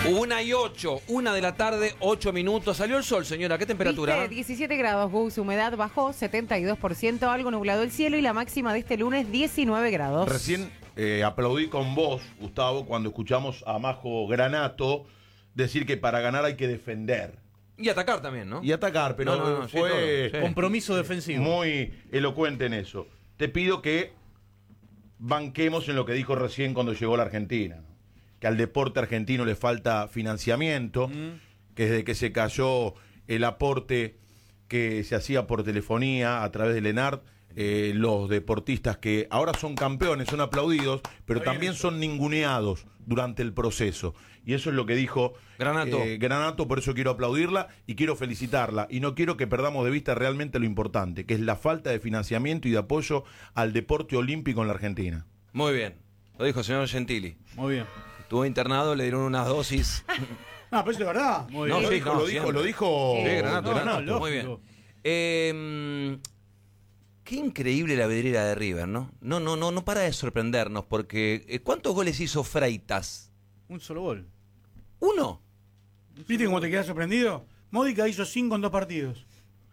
1:08, 1 de la tarde, 8 minutos. Salió el sol, señora. ¿Qué temperatura? ¿Viste? 17 grados, Gus. Humedad bajó 72%, algo nublado el cielo y la máxima de este lunes 19 grados. Recién aplaudí con vos, Gustavo, cuando escuchamos a Majo Granato decir que para ganar hay que defender. Y atacar también, ¿no? Y atacar, pero No, sí, fue todo, sí. Compromiso defensivo. muy elocuente en eso. Te pido que banquemos en lo que dijo recién cuando llegó la Argentina, ¿no? Que al deporte argentino le falta financiamiento, que desde que se cayó el aporte que se hacía por telefonía a través del ENART, los deportistas que ahora son campeones, son aplaudidos, pero también son ninguneados durante el proceso. Y eso es lo que dijo Granato, por eso quiero aplaudirla y quiero felicitarla. Y no quiero que perdamos de vista realmente lo importante, que es la falta de financiamiento y de apoyo al deporte olímpico en la Argentina. Muy bien. Lo dijo el señor Gentili. Muy bien. Estuvo internado, le dieron unas dosis. No, pero es de verdad. Muy No, bien. sí, Lo dijo. Sí, Granato. lógico. Muy bien. Qué increíble la vidriera de River, ¿no? No para de sorprendernos, porque ¿cuántos goles hizo Freitas? Un solo gol. ¿Uno? ¿Viste cómo te quedas sorprendido? Módica hizo 5 en 2 partidos.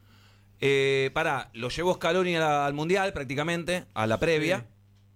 Lo llevó Scaloni al Mundial prácticamente, a la previa. Sí.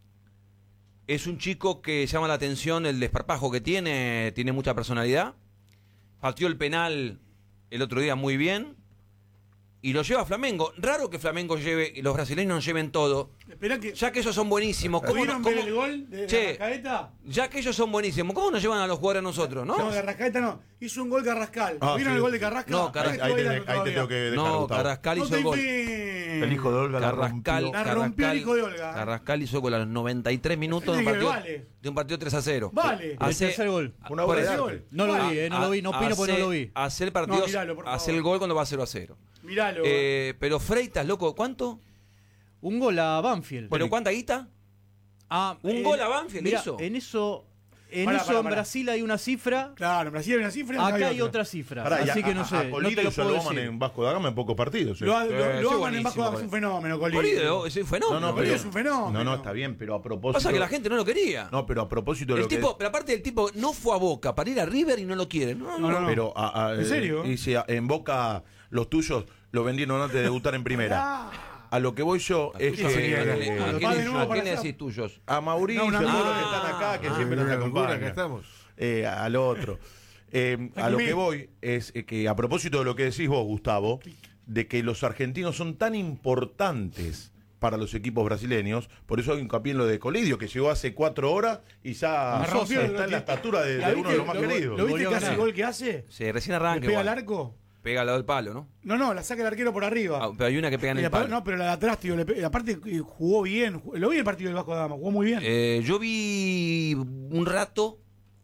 Es un chico que llama la atención el desparpajo que tiene mucha personalidad. Pateó el penal el otro día muy bien. Y lo lleva a Flamengo. Raro que Flamengo los brasileños lleven todo. Esperá que. Ya que ellos son buenísimos. ¿Pudieron ver el gol de Arrascaeta? Ya que ellos son buenísimos, ¿cómo nos llevan a los jugadores a nosotros, no? No, de Arrascaeta no. Hizo un gol Carrascal. ¿Vieron sí. el gol de Carrascal? No, Ahí te tengo que dejar, No, Gustavo. Carrascal No hizo el gol. El hijo de Olga La rompió el hijo de Olga. Carrascal hizo gol a los 93 minutos Tiene que vale. de un partido 3-0. Vale. El tercer gol. Una obra de Ese arte. gol. No lo vi, no lo vi. No opino porque no lo vi. Hacer el partido, No, miralo, por favor. hacer el gol cuando va 0-0. Miralo. Pero Freitas, loco, ¿cuánto? Un gol a Banfield. ¿Pero cuánta guita? Un gol a Banfield mirá, hizo. En eso en Pará. Brasil hay una cifra. Claro, en Brasil hay una cifra. Acá hay otra cifra. Pará, así y que no sé. a No Colito te lo se puedo lo aman decir. en Vasco da Gama en pocos partidos. Lo sí, aman en buenísimo, Vasco, es un fenómeno, Colito. Boludo, ese fue No, Colito es un fenómeno. No, está bien, pero a propósito. Pasa que la gente no lo quería. No, pero a propósito de lo Pero aparte el tipo no fue a Boca para ir a River y no lo quiere. No. Pero ¿En serio? Y si en Boca los tuyos lo vendieron antes de debutar en primera. A lo que voy yo es ¿A que quién le decís tuyos? a Mauricio, No, a todos una- los que están acá, que siempre nos acompañan. Al otro. A lo que voy es que a propósito de lo que decís vos, Gustavo, de que los argentinos son tan importantes para los equipos brasileños, por eso hago hincapié en lo de Colidio, que llegó hace 4 horas y ya Me rompió el está en la estatura de uno de los más queridos. ¿Lo viste Volvió a que hace ganar. el gol que hace? Sí, recién ¿Le arranca. pega al igual. arco? Pega al lado del palo, ¿no? No, la saca el arquero por arriba. Pero hay una que pega en Y el palo. no, pero la de atrás, tío. Aparte, jugó bien. Lo vi en el partido del Vasco da Gama. Jugó muy bien. Yo vi un rato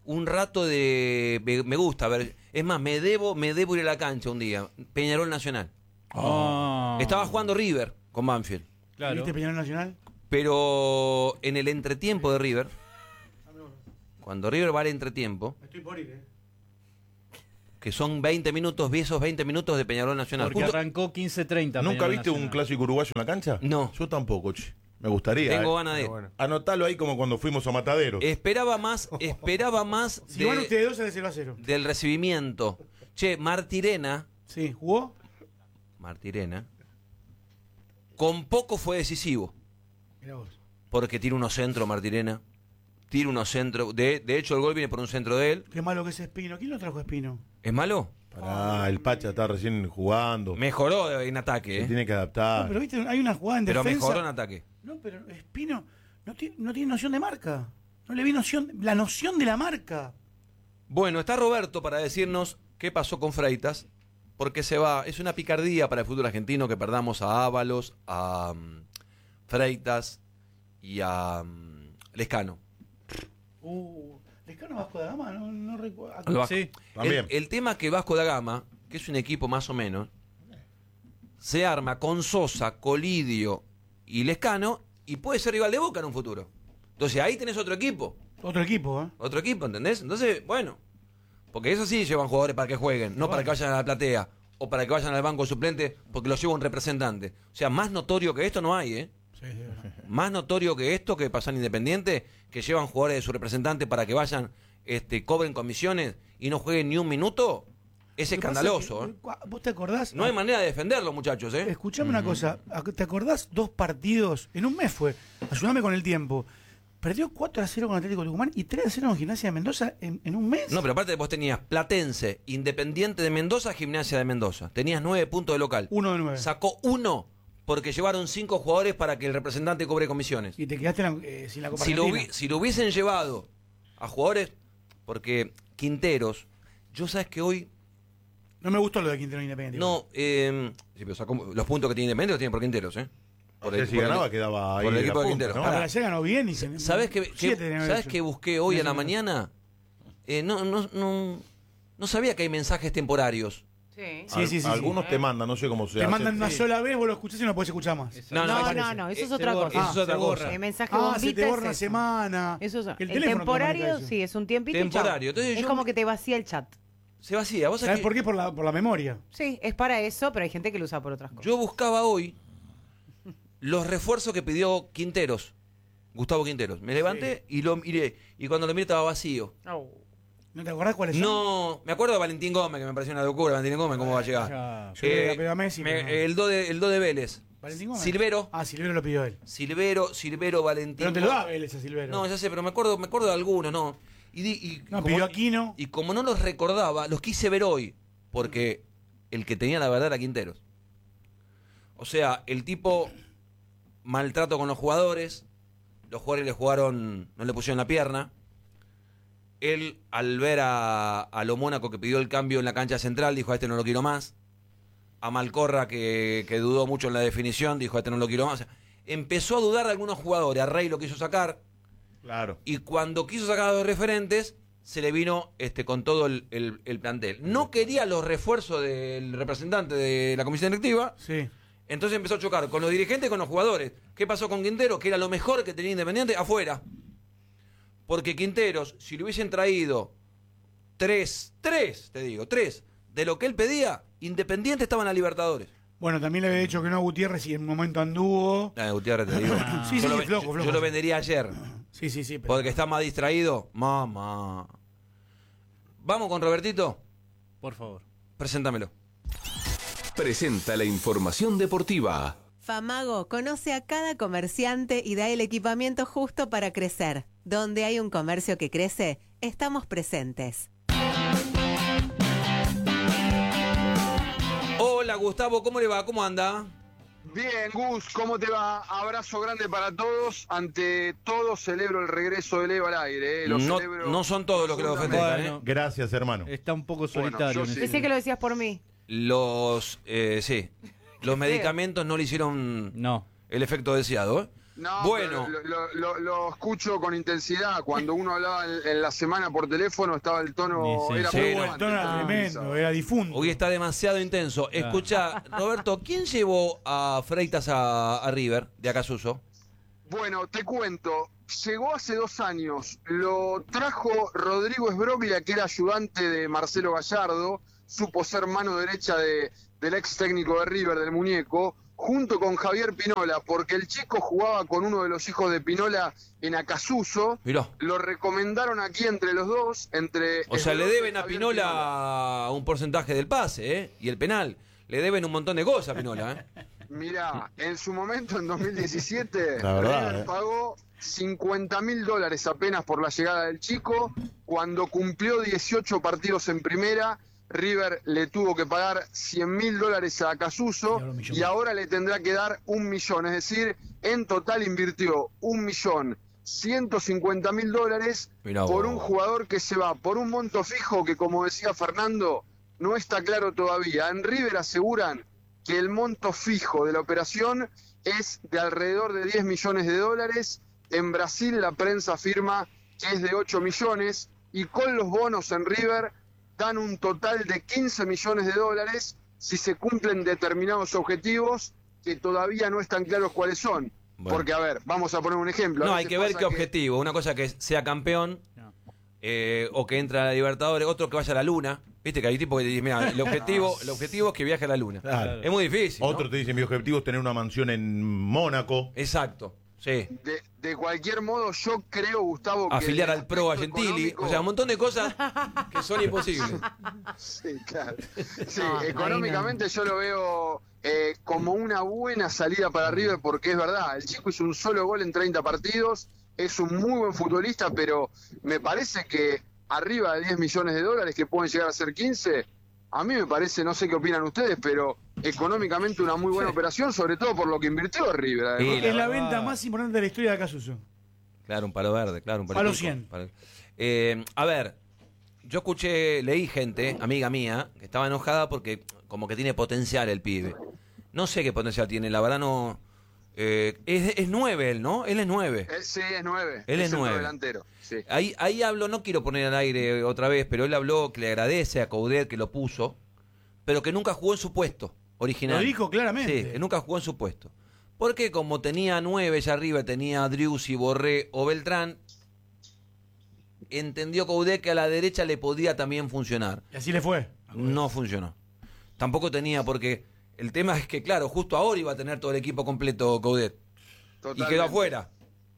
de... Me gusta, a ver. Es más, me debo ir a la cancha un día. Peñarol Nacional. Estaba jugando River con Banfield. Claro. ¿Viste Peñarol Nacional? Pero en el entretiempo de River, cuando River va al entretiempo, Me estoy por ir, que son 20 minutos, vi esos 20 minutos de Peñarol Nacional. Porque Justo- arrancó 15-30. ¿Nunca Peñarol viste un Nacional. clásico uruguayo en la cancha? No. Yo tampoco, che. Me gustaría. Tengo ganas de ir. Anotalo ahí como cuando fuimos a Matadero. Esperaba más Si van ustedes dos, es de 0-0. del recibimiento. Che, Martirena, Sí, ¿jugó? con poco fue decisivo. Mirá vos. Porque tira unos centros, Martirena. Tira unos centros. De hecho, el gol viene por un centro de él. Qué malo que es Espino. ¿Quién lo trajo Espino? ¿Es malo? Pará, el Pacha está recién jugando. Mejoró en ataque, Se ¿eh? tiene que adaptar. No, pero viste, hay una jugada en Pero defensa. mejoró en ataque. No, pero Espino no tiene noción de marca. No le vi la noción de la marca. Bueno, está Roberto para decirnos qué pasó con Freitas. Porque se va. Es una picardía para el fútbol argentino que perdamos a Ábalos, a Freitas y a Lescano. Lescano Vasco da Gama, no recuerdo. Sí. También. El tema que Vasco da Gama, que es un equipo más o menos, se arma con Sosa, Colidio y Lescano y puede ser rival de Boca en un futuro. Entonces ahí tenés otro equipo. Otro equipo, ¿eh? Otro equipo, ¿entendés? Entonces, bueno. Porque eso sí llevan jugadores para que jueguen, no para que vayan a la platea o para que vayan al banco suplente porque los lleva un representante. O sea, más notorio que esto no hay, ¿eh? Sí. Más notorio que esto que pasa en Independiente, que llevan jugadores de su representante para que vayan cobren comisiones y no jueguen ni un minuto, es Lo que pasa escandaloso. es que, ¿vos te acordás? No hay manera de defenderlo, muchachos. Escuchame una cosa. ¿Te acordás 2 partidos? En un mes fue. Ayúdame con el tiempo. Perdió 4-0 con Atlético Tucumán y 3-0 con Gimnasia de Mendoza en un mes. No, pero aparte vos tenías Platense, Independiente de Mendoza, Gimnasia de Mendoza. Tenías 9 puntos de local. 1 de 9. Sacó 1 porque llevaron 5 jugadores para que el representante cobre comisiones. Y te quedaste sin la Copa Si Argentina. lo hubiesen llevado a jugadores, porque Quinteros, yo sabes que hoy No me gustó lo de Quintero Independiente. no, sí, pero sacó los puntos que tiene Independiente los tiene por Quinteros, O sea, si ganaba quedaba ahí por el en la equipo de punta, Quintero. ¿no? Ah, pero ayer ganó bien y ¿Sabes qué, 7 de 9 ¿sabes hecho. qué busqué hoy a la mañana? No sabía que hay mensajes temporarios. Sí. Sí. Algunos te mandan, no sé cómo se Te hace. mandan una sola vez, vos lo escuchás y no lo podés escuchar más. No, No, eso es otra cosa. Eso es otra cosa. Mensaje Se bombita te borra es una eso. semana. Eso es, Que el teléfono te temporario, maneja eso. sí, es un tiempito. y chao. Temporario. Entonces es yo- como que te vacía el chat. Se vacía. ¿Vos sabés ¿Sabes que por qué? Por la memoria. Sí, es para eso, pero hay gente que lo usa por otras cosas. yo buscaba hoy los refuerzos que pidió Quinteros, Gustavo Quinteros. Me levanté y lo miré. Y cuando lo miré estaba vacío. ¿No te acordás cuáles son? No, me acuerdo de Valentín Gómez, que me pareció una locura. Valentín Gómez, ¿cómo va a llegar? Ya. Yo le pedí a Messi, pero no. el 2 de Vélez. ¿Valentín Gómez? Silvero. Ah, Silvero lo pidió él. Silvero, Valentín. Pero te lo da Vélez a Silvero. No, ya sé, pero me acuerdo de algunos, ¿no? No, pidió Aquino. Y como no los recordaba, los quise ver hoy, porque el que tenía la verdad era Quinteros. O sea, el tipo maltrato con los jugadores le jugaron, no le pusieron la pierna. Él, al ver a lo Mónaco que pidió el cambio en la cancha central, dijo, a este no lo quiero más. A Malcorra, que dudó mucho en la definición, dijo, a este no lo quiero más. O sea, empezó a dudar de algunos jugadores. A Rey lo quiso sacar. Claro. Y cuando quiso sacar a los referentes, se le vino con todo el plantel. No quería los refuerzos del representante de la comisión directiva. Sí. Entonces empezó a chocar con los dirigentes y con los jugadores. ¿Qué pasó con Quintero? Que era lo mejor que tenía Independiente afuera. Porque Quinteros, si le hubiesen traído tres de lo que él pedía, Independiente estaba en la Libertadores. Bueno, también le había dicho que no a Gutiérrez y en un momento anduvo. Gutiérrez, te digo. Sí, Yo flojo. yo lo vendería ayer. Sí. Pero... Porque está más distraído. Mamá. Vamos con Robertito. Por favor. Preséntamelo. Presenta la información deportiva. Famago conoce a cada comerciante y da el equipamiento justo para crecer. Donde hay un comercio que crece, estamos presentes. Hola Gustavo, ¿cómo le va? ¿Cómo anda? Bien, Gus, ¿cómo te va? Abrazo grande para todos. Ante todo, celebro el regreso del Evo al aire. Lo celebro. No son todos los que lo festejan, Bueno. Gracias, hermano. Está un poco Bueno, solitario. yo en sí. ese- Pensé que lo decías por mí. Sí. Los medicamentos no le hicieron No. el efecto deseado, ¿eh? No, Bueno. pero lo escucho con intensidad. Cuando uno hablaba en la semana por teléfono, estaba el tono. Sí, sí. Era Sí, muy el El fuerte. tono era tremendo, era difunto. Hoy está demasiado intenso. Escucha, Roberto, ¿quién llevó a Freitas a River de Acasuso? Bueno, te cuento. Llegó hace 2 años. Lo trajo Rodrigo Esbroglia, que era ayudante de Marcelo Gallardo. Supo ser mano derecha del ex técnico de River, del muñeco, junto con Javier Pinola, porque el chico jugaba con uno de los hijos de Pinola en Acasuso. Mirá. Lo recomendaron aquí entre los dos. O sea, le Esbroglia y deben a Javier Pinola un porcentaje del pase, ¿eh? Y el penal. Le deben un montón de cosas a Pinola, ¿eh? Mirá, en su momento, en 2017, La verdad, River ¿eh? pagó $50.000 apenas por la llegada del chico. Cuando cumplió 18 partidos en primera, River le tuvo que pagar $100.000 a Acasuso y ahora le tendrá que dar $1 millón. Es decir, en total invirtió $1.150.000 Mirá por vos. un jugador que se va por un monto fijo que, como decía Fernando, no está claro todavía. En River aseguran que el monto fijo de la operación es de alrededor de $10 millones. En Brasil la prensa afirma que es de 8 millones y con los bonos en River dan un total de $15 millones si se cumplen determinados objetivos que todavía no están claros cuáles son. Bueno. Porque, a ver, vamos a poner un ejemplo. No, A hay veces que ver pasa qué objetivo. Una cosa que sea campeón o que entre a la Libertadores, otro que vaya a la Luna. Viste que hay tipos que dicen, mira, el objetivo es que viaje a la Luna. Claro. Es muy difícil, ¿no? Otro te dice, mi objetivo es tener una mansión en Mónaco. Exacto, sí. De cualquier modo, yo creo, Gustavo, que Afiliar el al Pro a aspecto Gentili. económico- O sea, un montón de cosas que son imposibles. Sí, claro. Sí, No, económicamente yo lo veo como una buena salida para River, porque es verdad, el chico hizo un solo gol en 30 partidos, es un muy buen futbolista, pero me parece que arriba de 10 millones de dólares, que pueden llegar a ser 15, a mí me parece, no sé qué opinan ustedes, pero económicamente una muy buena operación, sobre todo por lo que invirtió River. además. Sí, Es la venta más importante de la historia de Casuso. Claro, un palo verde, claro, un palo Palo pico. 100. A ver, yo leí gente, amiga mía, que estaba enojada porque como que tiene potencial el pibe. No sé qué potencial tiene, la verdad no... es 9 él, ¿no? Él es 9. Sí, es 9. Él es 9. delantero. Sí. Ahí habló, no quiero poner al aire otra vez, pero él habló que le agradece a Coudet que lo puso, pero que nunca jugó en su puesto original. Lo dijo claramente. Sí, que nunca jugó en su puesto. Porque como tenía 9 allá arriba, tenía a Driussi, Borré o Beltrán, entendió Coudet que a la derecha le podía también funcionar. Y así le fue. No funcionó. Tampoco tenía, porque el tema es que, claro, justo ahora iba a tener todo el equipo completo Coudet. Y Totalmente. quedó afuera.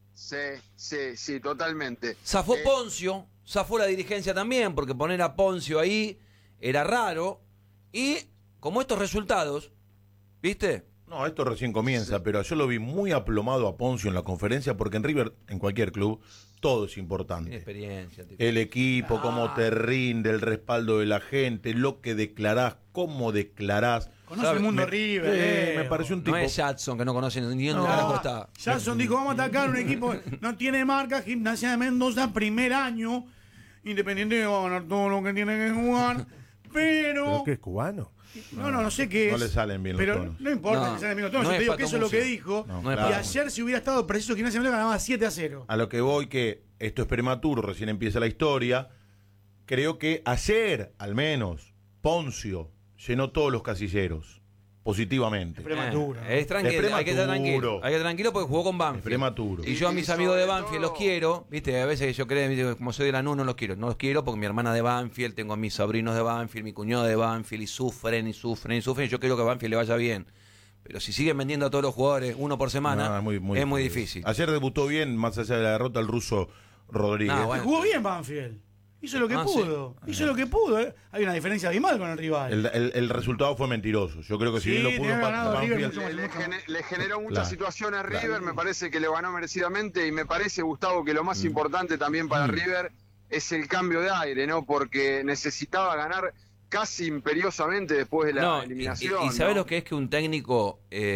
Sí, totalmente. Zafó Poncio, zafó la dirigencia también, porque poner a Poncio ahí era raro. Y como estos resultados, ¿viste? No, esto recién comienza, pero yo lo vi muy aplomado a Poncio en la conferencia, porque en River, en cualquier club, todo es Tiene importante. experiencia. Tipo. El equipo, cómo te rinde, el respaldo de la gente, lo que declarás, cómo declarás. Conoce el mundo River. Me pareció un tipo... No es Jadson, que no conoce ni dónde No, carajo está. Jackson dijo, vamos a atacar un equipo, no tiene marca, Gimnasia de Mendoza, primer año, Independiente va a ganar todo lo que tiene que jugar, pero... ¿Pero qué es cubano? No sé qué es. No le salen bien los pero tonos. no importa No, que salgan bien los tonos, no yo es te digo Pato que eso es lo Mucio. que dijo, No, No es y Pato. ayer si hubiera estado preciso Gimnasia de Mendoza ganaba 7-0. A lo que voy, que esto es prematuro, recién empieza la historia. Creo que ayer, al menos, Poncio llenó todos los casilleros, positivamente. Prematuro. Es tranquilo, Es hay que estar tranquilo. prematuro. Hay que estar tranquilo porque jugó con Es Banfield. prematuro. Y yo a mis Y amigos de sobre Banfield todo- los quiero, viste, a veces yo creo, ¿viste? Como soy de Lanús no los quiero. No los quiero porque mi hermana de Banfield, tengo a mis sobrinos de Banfield, mi cuñado de Banfield, y sufren, y yo quiero que a Banfield le vaya bien. Pero si siguen vendiendo a todos los jugadores uno por semana, No, es muy difícil. Ayer debutó bien, más allá de la derrota, el ruso Rodríguez. No, bueno. Jugó bien Banfield. Hizo lo que Ah, pudo. Hizo lo que pudo. Hay una diferencia abismal con el rival. El resultado fue mentiroso. Yo creo que si Sí, bien lo te pudo ha ganado Banfield, River mucho más. Le generó muchas Claro, situaciones a River, claro. me parece que le ganó merecidamente y me parece, Gustavo, que lo más importante también para River es el cambio de aire, ¿no? Porque necesitaba ganar casi imperiosamente después de la No, eliminación. y ¿sabés ¿no? lo que es que un técnico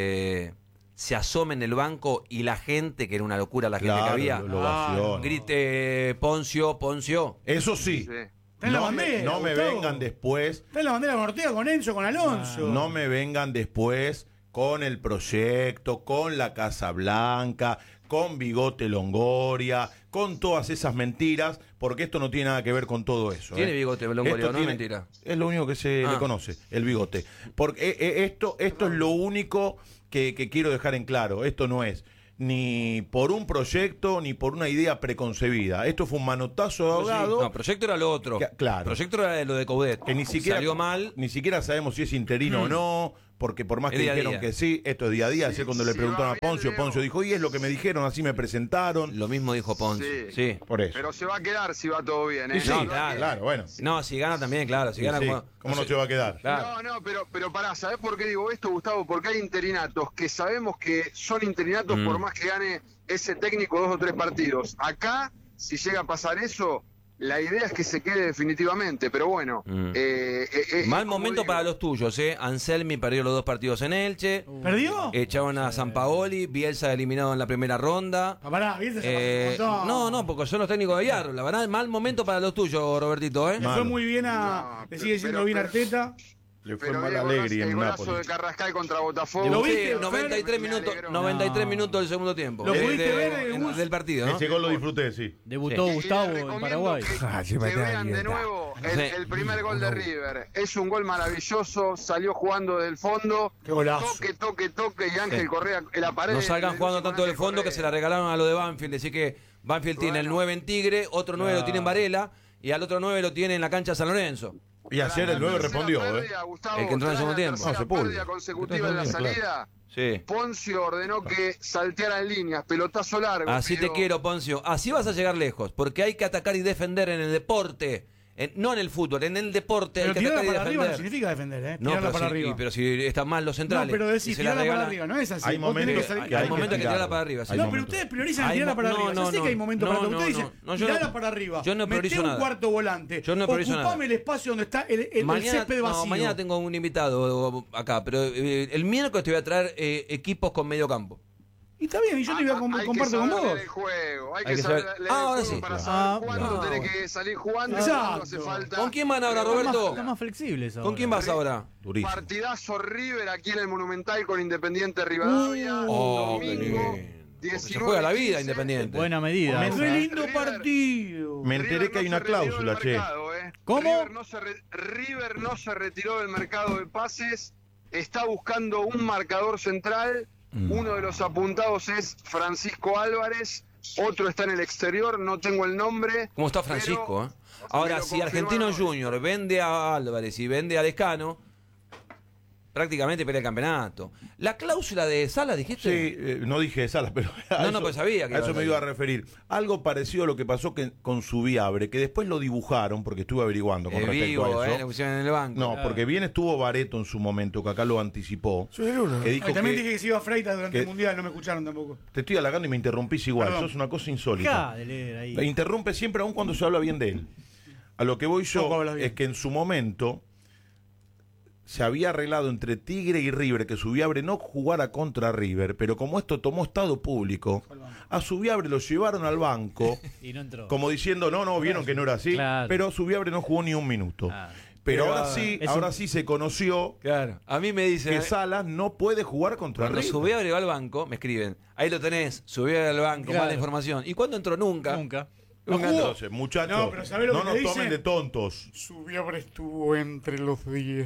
se asome en el banco y la gente, que era una locura la gente Claro, que había, lo ovaciona. grite Poncio? Eso sí. Sí. Está en la No bandera, no me Gustavo. vengan después. Está en la bandera con Ortega, con Enzo, con Alonso. No me vengan después con el proyecto, con la Casa Blanca, con Bigote Longoria, con todas esas mentiras, porque esto no tiene nada que ver con todo eso. Tiene Bigote Longoria, Esto no es mentira. Es lo único que se le conoce, el bigote. Porque esto es lo único que quiero dejar en claro. Esto no es ni por un proyecto ni por una idea preconcebida. Esto fue un manotazo de ahogado. No, proyecto era lo otro. Claro. Proyecto era lo de Coudet. Que ni siquiera Salió mal. Ni siquiera sabemos si es interino o no, porque por más Es que día a dijeron día. que sí, esto es día a día. Ayer cuando le sí, preguntaron va a bien, Poncio, Leo. Poncio dijo, y es lo que me dijeron, así me presentaron. Lo mismo dijo Poncio. Sí. Sí. Por eso. Pero se va a quedar si va todo bien, ¿eh? Y sí, No, Se va a claro. claro, bueno. No, si gana también, claro. Si gana Sí, como- ¿cómo no sé. se va a quedar? Claro. No, pero pará, ¿sabés por qué digo esto, Gustavo? Porque hay interinatos que sabemos que son interinatos por más que gane ese técnico 2 o 3 partidos. Acá, si llega a pasar eso, la idea es que se quede definitivamente, pero bueno. Mal como momento digo, para los tuyos, ¿eh? Anselmi perdió los 2 partidos en Elche. ¿Perdió? Echaron a Sampaoli. Bielsa eliminado en la primera ronda. Pará, ¿viste? Se pasó un montón. No, porque son los técnicos de Hierro. La verdad, mal momento para los tuyos, Robertito, ¿eh? Le fue muy bien No, le sigue siendo bien Arteta. Le fue Pero mal a Diego, Alegri el en golazo de Nápoles. Carrascal contra Botafogo. ¿Lo Sí, viste, Fer? 93 Me minutos, alegró. 93 minutos del segundo tiempo. ¿Lo pudiste ver, del partido, ¿no? Ese gol lo disfruté, sí. Debutó Y Gustavo les en recomiendo Paraguay. Que vean de nuevo el primer gol de River. Es un gol maravilloso. Salió jugando del fondo. Qué golazo. Toque. Y Ángel Correa en la pared. No salgan del jugando último tanto del Ángel fondo que Correa. se la regalaron a lo de Banfield. Decir que Banfield tiene el 9 en Tigre, otro 9 lo tiene en Varela y al otro 9 lo tiene en la cancha San Y ayer el 9 Tercera respondió, pérdida, Gustavo, El que entró en el segundo tras la tiempo. tercera No, Sepúlveda. pérdida consecutiva en la Claro. salida. Sí. Poncio ordenó que saltearan líneas, pelotazo largo. Así te quiero, Poncio. Así vas a llegar lejos, porque hay que atacar y defender en el deporte. No en el fútbol, en el deporte Pero hay que tirarla atacar y para arriba no defender. significa defender, ¿eh? No, Tirarla pero para si, arriba. pero si están mal los centrales. No, pero y decís, se la tirarla para regalan. arriba, no es así. Hay Vos tenés momentos que salir- que hay Hay momentos que tirar. tirarla para arriba. sí. Hay No, momentos. pero ustedes priorizan Hay tirarla para no, arriba. no, Ya sé no. que hay momentos No, para no, ustedes no, dicen, no, yo no- tirala para arriba. yo no priorizo Meté un nada. cuarto volante. Yo no priorizo Ocupame nada. el espacio donde está el Mañana, césped vacío. mañana tengo un invitado acá, pero el miércoles te voy a traer equipos con medio campo. Y está bien, y yo te voy a comparto con vos. El juego. Hay Hay que que saber saber- leer el ahora juego sí. para Ah, saber cuándo no, tenés bueno. que salir jugando y Exacto. cuándo hace falta. ¿Con quién van ahora, Está más- Roberto? Está más flexibles ahora. ¿Con quién vas ahora? Durísimo. Partidazo River aquí en el Monumental con Independiente Rivadavia. Oh, qué domingo, bien. 19:15. Se juega la vida, Independiente. Buena medida. Momento. ¡Qué esa. lindo River- partido! Me enteré que hay una cláusula, che. ¿Cómo? River no se retiró del mercado de pases. Está buscando un marcador central. Uno de los apuntados es Francisco Álvarez. Otro está en el exterior, no tengo el nombre. ¿Cómo está Francisco? pero- Ahora, me lo si Argentino confirmaron. Junior vende a Álvarez y vende a Lescano, prácticamente pelea el campeonato. La cláusula de Sala, dijiste. Sí, no dije Salas, pero No, pues sabía que a iba eso a me salir. iba a referir. Algo parecido a lo que pasó con Subiabre, que después lo dibujaron, porque estuve averiguando con respecto Vivo, a eso. le pusieron en el banco. No, porque bien estuvo Bareto en su momento, que acá lo anticipó. Soy el uno. Que dijo Ay, también que- dije que se iba a Freitas durante que- el Mundial, no me escucharon tampoco. Te estoy halagando y me interrumpís igual. Perdón. Sos una cosa insólita. Dejá de leer ahí. Me interrumpe siempre, aun cuando se habla bien de él. A lo que voy Poco yo hablas bien. es que en su momento se había arreglado entre Tigre y River que Subiabre no jugara contra River, pero como esto tomó estado público, a Subiabre lo llevaron al banco, Y no entró. como diciendo, no, vieron que no era así, Claro. pero Subiabre no jugó ni un minuto. Ah. Pero Pero ahora sí se conoció Claro. A mí me dicen. que Salas no puede jugar contra Cuando River. Subiabre va al banco, me escriben. Ahí lo tenés, Subiabre al banco, Claro. mala información. ¿Y cuándo entró? Nunca. Nunca. Nunca entró. Entonces, muchachos, No, pero ¿sabés lo no que nos te tomen dicen? de tontos. Subiabre estuvo entre los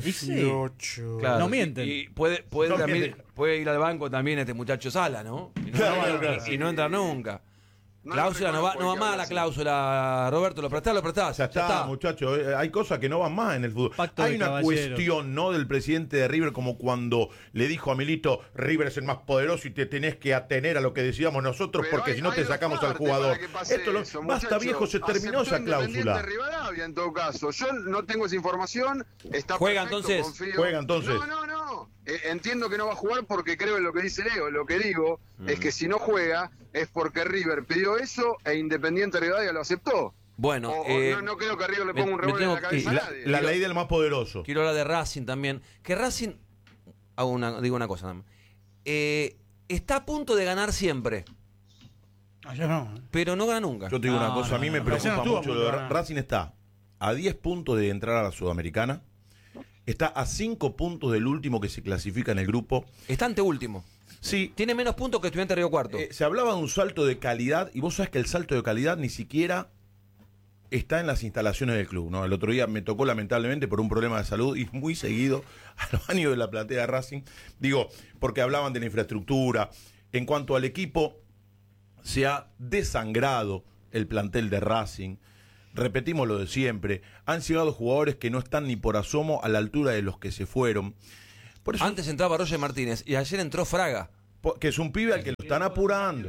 18. Claro. No mienten. Y puede No también, mienten. puede ir al banco también este muchacho Sala, ¿no? Y no, Claro. y no entra nunca. No Cláusula, lo no va reconozco, más hay que la hablar cláusula, Roberto, lo prestás. Ya está, muchachos. Hay cosas que no van más en el fútbol. Pacto Hay de una caballeros. cuestión, ¿no? Del presidente de River, como cuando le dijo a Milito, River es el más poderoso y te tenés que atener a lo que decidamos nosotros, Pero porque si no hay te dos sacamos al partes jugador. para que pase Esto lo- eso, basta, muchachos. viejo, se terminó Aceptó esa cláusula. Independiente Rivadavia, en todo caso. Yo no tengo esa información. Está Juega, perfecto, entonces. confío. Juega, entonces. No. Entiendo que no va a jugar porque creo en lo que dice Leo. Lo que digo es que si no juega es porque River pidió eso e Independiente Rivadavia lo aceptó. Bueno, No creo que River le me- ponga un me revólver en tengo la que- cabeza a La, nadie. la ley del más poderoso. quiero hablar de Racing también. Que Racing, digo una cosa nada más. Está a punto de ganar siempre, Allá no. pero no gana nunca. Yo te digo No, una cosa, a mí no, me no. preocupa Racing no estuvo mucho a lo de punto de ganar. Racing está a 10 puntos de entrar a la Sudamericana, está a 5 puntos del último que se clasifica en el grupo. Está anteúltimo. Sí, Tiene menos puntos que Estudiante Río Cuarto. se hablaba de un salto de calidad y vos sabés que el salto de calidad ni siquiera está en las instalaciones del club, ¿no? El otro día me tocó lamentablemente por un problema de salud y muy seguido a los años de la platea de Racing. Digo, porque hablaban de la infraestructura. En cuanto al equipo, se ha desangrado el plantel de Racing. Repetimos lo de siempre. Han llegado jugadores que no están ni por asomo a la altura de los que se fueron. Por eso, Antes entraba Roger Martínez y ayer entró Fraga. que es un pibe al que lo están apurando.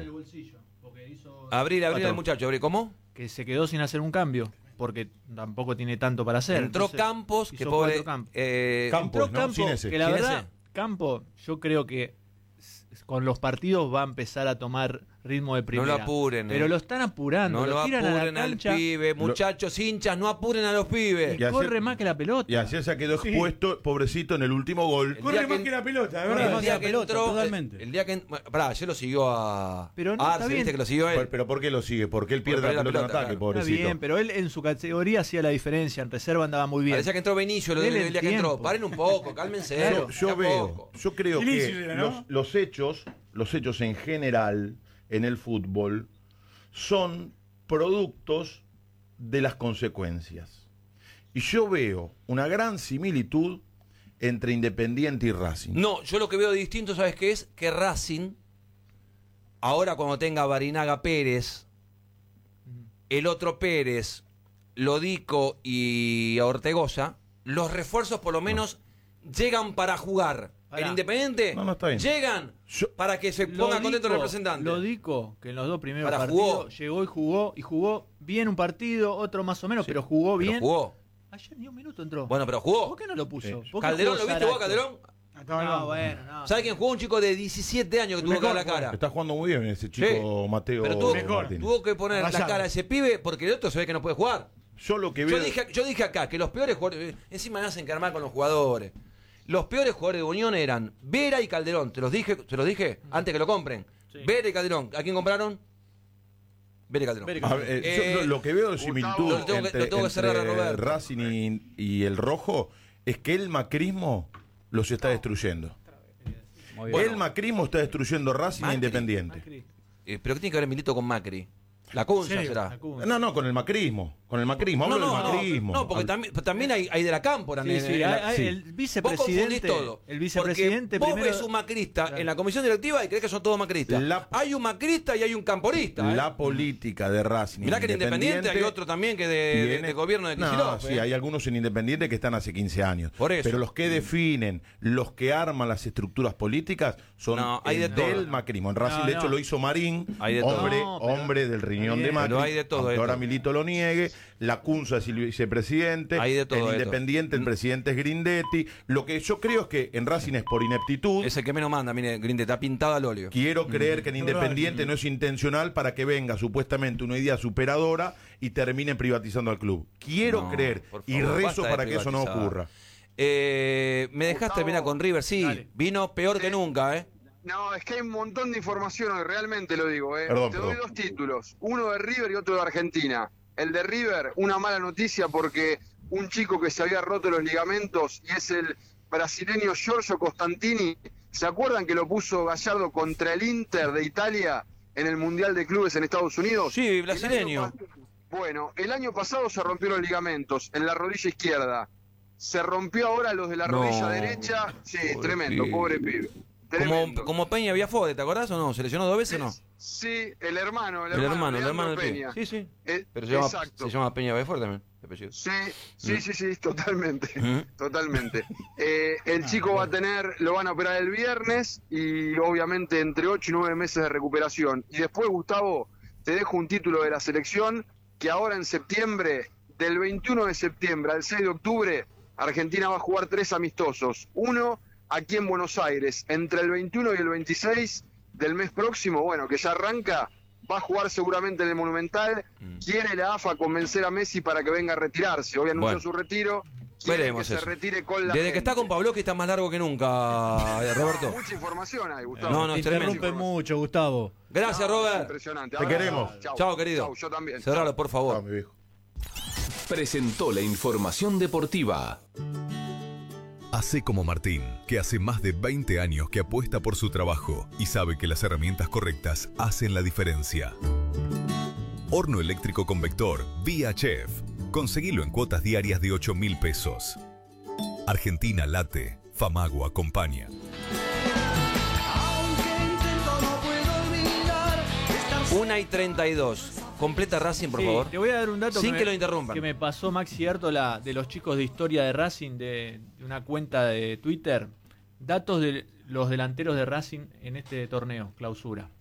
Abrir al muchacho. ¿Cómo? Que se quedó sin hacer un cambio. Porque tampoco tiene tanto para hacer. Entró Entonces, Campos, que hizo pobre. 4 Campos. Campos, Entró ¿no? Campo, Sin ese. que la Sin verdad, ese. Campo, yo creo que con los partidos va a empezar a tomar ritmo de primera. lo apuren, Pero lo están apurando. No lo tiran a la apuren al cancha pibe. Muchachos, hinchas, no apuren a los pibes. Y ayer- corre más que la pelota. Y ayer se quedó expuesto, pobrecito, en el último gol. El Corre día más que- que la pelota, de Corre verdad. más que la pelota, totalmente. El día que. Bueno, pará, ayer lo siguió a. Pero no, Arce, está bien. viste que lo siguió él. Pero ¿por qué lo sigue? Porque él pierde Porque la pierde pelota la en pelota, ataque, claro. Está pobrecito. bien, pero él en su categoría hacía la diferencia. En reserva andaba muy bien. Parecía que entró Benicio el Dele el día que entró. tiempo. Paren un poco, cálmense. Claro. Yo de a veo, poco. yo creo Inicio que era, ¿no? los hechos en general en el fútbol son productos de las consecuencias. Y yo veo una gran similitud entre Independiente y Racing. No, yo lo que veo distinto, ¿sabes qué es? Que Racing, ahora cuando tenga a Barinaga Pérez, el otro Pérez, Lodico y a Ortegoza, los refuerzos por lo menos llegan para jugar. el Independiente, No, está bien. llegan para que se ponga contento el representante. Lo dijo que en los 2 primeros Ahora partidos llegó y jugó bien un partido, otro más o menos, pero jugó bien. Pero jugó. Ayer ni un minuto entró. Bueno, pero jugó. ¿Por qué no lo puso? ¿Por qué Calderón, jugó ¿lo viste vos, Zaracho? Calderón? No, bueno, no. ¿Sabes quién jugó? Un chico de 17 años que tuvo que dar la cara. Está jugando muy bien ese chico Mateo Pero tuvo, Martínez. tuvo que poner la cara a ese pibe porque el otro se ve que no puede jugar. Yo lo que veo... Yo dije acá que los peores jugadores, encima me hacen quedar mal con los jugadores. Los peores jugadores de Unión eran Vera y Calderón. ¿Te los dije antes que lo compren? Sí. Vera y Calderón. ¿A quién compraron? Vera y Calderón. A ver, yo lo que veo de similitud Lo tengo que cerrar a Roberto. Racing y el Rojo es que el macrismo los está destruyendo. El macrismo está destruyendo Racing e Independiente. Macri. ¿Pero qué tiene que ver Milito con Macri? La Cunza ¿En serio? será. No, con el macrismo. Con el macrismo. Hablo del macrismo. No, porque también hay de la Cámpora. Sí, sí, el Vos vicepresidente. confundís todo. El vicepresidente porque primero. vos ves un macrista en la comisión directiva y crees que son todos macristas. Hay un macrista y hay un camporista. La política de Racing. Mirá que en Independiente hay otro también que de gobierno de Kicillof. Sí, hay algunos en Independiente que están hace 15 años. Por eso. Pero los que definen, los que arman las estructuras políticas son hay de todo. del macrismo. En Racing, de hecho, lo hizo Marín, Hay de todo. hombre del riñón de Macri. Pero hay de todo, aunque hay de ahora todo. Milito lo niegue. La Cunza es el vicepresidente. Hay de todo, en hay de Independiente el presidente es Grindetti. Lo que yo creo es que en Racing es por ineptitud. Es el que menos manda, mire, Grinde, está pintado al óleo. Quiero creer que en Independiente no es intencional para que venga supuestamente una idea superadora y termine privatizando al club. Quiero creer por y favor, rezo basta de para que eso no privatizar. ocurra. Me dejaste Gustavo, terminar con River, sí. Dale. Vino peor que nunca, ¿eh? No, es que hay un montón de información hoy, realmente lo digo. Perdón, Te doy perdón. 2 títulos, uno de River y otro de Argentina. El de River, una mala noticia porque un chico que se había roto los ligamentos y es el brasileño Giorgio Costantini. ¿Se acuerdan que lo puso Gallardo contra el Inter de Italia en el Mundial de Clubes en Estados Unidos? Sí, brasileño. Bueno, el año pasado se rompió los ligamentos en la rodilla izquierda. Se rompió ahora los de la rodilla derecha. Sí, Pobre tremendo, pibe. pobre pibe. Tremendo. Como Peña Viafode, ¿te acordás o no? ¿Se lesionó 2 veces o no? Sí, el hermano El hermano Leandro del pibe. Peña. Sí, sí. Eh, Pero exacto. se llama Peña Viafode también, de apellido. Sí, totalmente. Ujú. Totalmente. El chico lo van a operar el viernes y obviamente entre 8 y 9 meses de recuperación. Y después, Gustavo, te dejo un título de la selección que ahora en septiembre, del 21 de septiembre al 6 de octubre, Argentina va a jugar 3 amistosos. Uno aquí en Buenos Aires, entre el 21 y el 26 del mes próximo, bueno, que ya arranca, va a jugar seguramente en el Monumental. Quiere la AFA convencer a Messi para que venga a retirarse. Hoy anunció Bueno. su retiro. Quiere Veremos que eso. se retire con la Desde gente. que está con Pablo, que está más largo que nunca, Roberto. Mucha información hay, Gustavo. No, es tremendo. Interrumpe mucho, Gustavo. Gracias, Robert. Impresionante. Te queremos. Chao, querido. Chao, yo también. Cerralo, por favor. Ah, mi viejo. Presentó la información deportiva. Hacé como Martín, que hace más de 20 años que apuesta por su trabajo y sabe que las herramientas correctas hacen la diferencia. Horno eléctrico convector Vía Chef. Conseguilo en cuotas diarias de 8.000 pesos. Argentina late, Famago acompaña. 1:32. Completa Racing, por Sí, favor. te voy a dar un dato Sin que lo interrumpan. que me pasó Maxi Artola de los chicos de historia de Racing de una cuenta de Twitter. Datos de los delanteros de Racing en este torneo, clausura.